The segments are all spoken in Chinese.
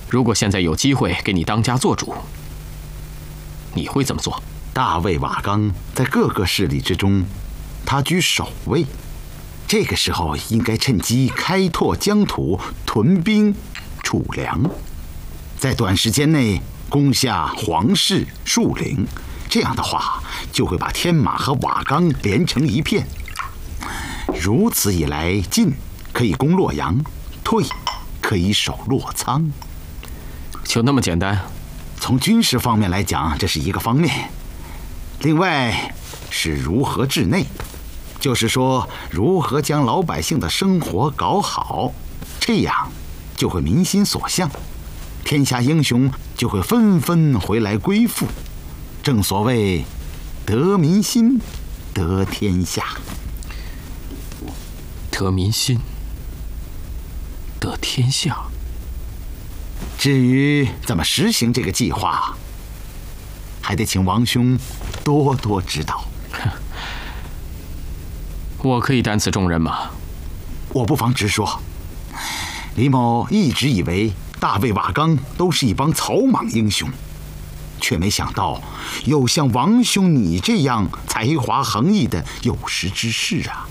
如果现在有机会给你当家做主，你会怎么做？ 大卫瓦岗在各个势力之中，他居首位。这个时候应该趁机开拓疆土，屯兵储粮，在短时间内攻下皇室树陵。这样的话，就会把天马和瓦岗连成一片。如此一来，进可以攻洛阳，退可以守洛仓。 就那么简单？ 从军事方面来讲，这是一个方面。另外是如何治内，就是说如何将老百姓的生活搞好，这样就会民心所向，天下英雄就会纷纷回来归附。正所谓得民心，得天下。 得民心，得天下。 至于怎么实行这个计划，还得请王兄多多指导。 我可以担此重任吗？ 我不妨直说，李某一直以为大卫瓦岗都是一帮草莽英雄，却没想到有像王兄你这样才华横溢的有识之士啊。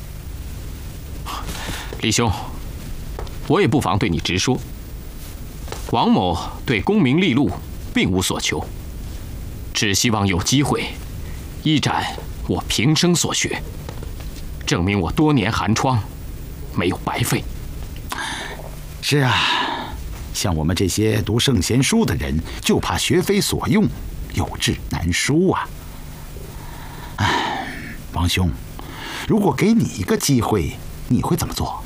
李兄，我也不妨对你直说，王某对功名利禄并无所求，只希望有机会一展我平生所学，证明我多年寒窗没有白费。 是啊，像我们这些读圣贤书的人，就怕学非所用，有志难书啊。王兄，如果给你一个机会，你会怎么做？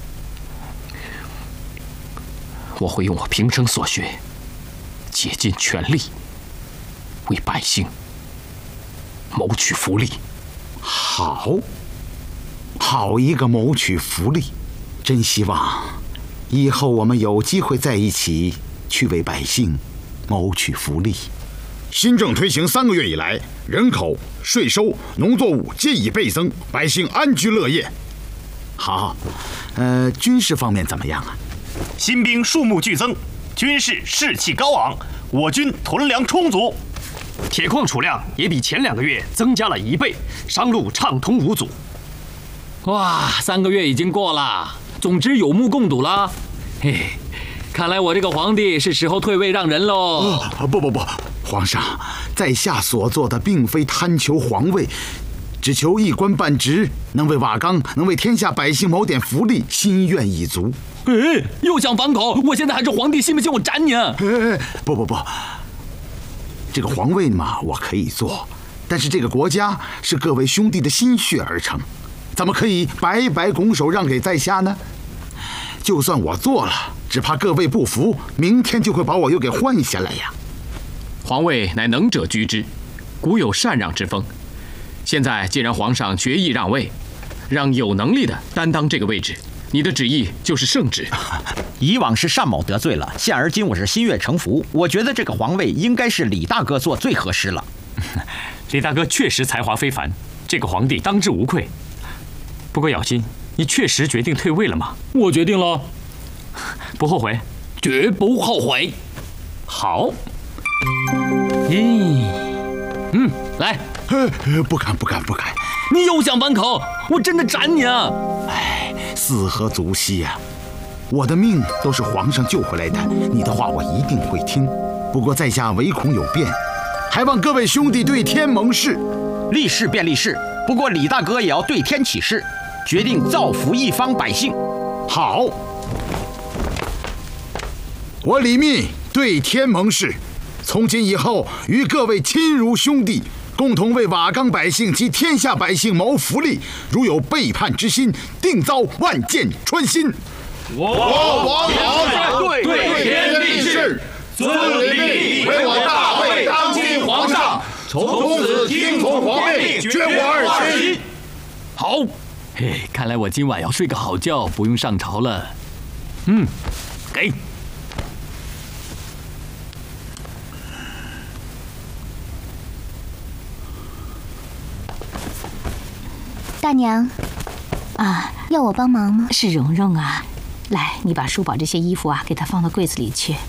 我会用我平生所学，竭尽全力，为百姓谋取福利。 好一个谋取福利！真希望以后我们有机会在一起，去为百姓谋取福利。 新政推行3个月以来，人口、税收、农作物皆已倍增，百姓安居乐业。 好，军事方面怎么样啊？ 新兵数目剧增，军士士气高昂，我军屯粮充足， 铁矿储量也比前2个月增加了1倍，商路畅通无阻。 哇，3个月已经过了，总之有目共睹了。嘿，看来我这个皇帝是时候退位让人喽。 不，皇上，在下所做的并非贪求皇位，只求一官半职，能为瓦岗，能为天下百姓谋点福利，心愿已足。 又想反口！我现在还是皇帝，信不信我斩你啊？ 不，这个皇位嘛，我可以做，但是这个国家是各位兄弟的心血而成，怎么可以白白拱手让给在下呢？就算我做了，只怕各位不服，明天就会把我又给换下来呀。 皇位乃能者居之，古有禅让之风。现在既然皇上决意让位，让有能力的担当这个位置，你的旨意就是圣旨。 以往是单某得罪了，现而今我是心悦诚服。我觉得这个皇位应该是李大哥做最合适了。 李大哥确实才华非凡，这个皇帝当之无愧。不过咬金，你确实决定退位了吗？ 我决定了， 不后悔？ 绝不后悔。 好。 来。 不敢。 你又想反口，我真的斩你啊！ 四合足息呀！我的命都是皇上救回来的，你的话我一定会听。不过在下唯恐有变，还望各位兄弟对天盟誓。 立誓便立誓，不过李大哥也要对天起誓，决定造福一方百姓。 好，我李密对天盟誓，从今以后与各位亲如兄弟，共同为瓦岗百姓及天下百姓谋福利，如有背叛之心，定遭万箭穿心。 我王朝对天立誓，遵李密为我大魏当今皇上，从此听从皇命，绝无二心。 好，看来我今晚要睡个好觉，不用上朝了。给。 大娘，要我帮忙吗？ 是蓉蓉啊，来，你把叔宝这些衣服啊，给他放到柜子里去。